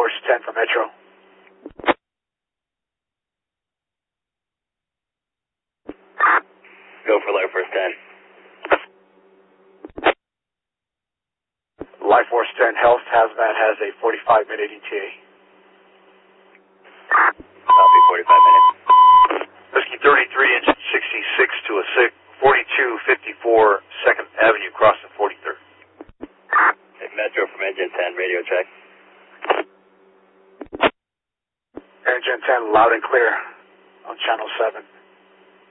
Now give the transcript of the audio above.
Force 10 for Metro. Go for Life Force 10. Life Force 10 Health Hazmat has a 45-minute ETA. Copy, 45 minutes. Whiskey 33, engine 66 to a 4254 2nd Avenue, crossing 43rd. Hey, Metro from Engine 10, radio check. Engine 10, loud and clear on channel 7.